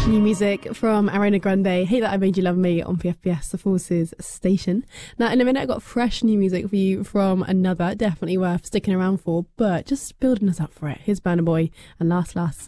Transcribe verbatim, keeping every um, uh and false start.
New music from Ariana Grande, Hate That I Made You Love Me on P F P S, the Forces station. Now, in a minute, I've got fresh new music for you from another, definitely worth sticking around for, but just building us up for it. Here's Burna Boy and Last Last.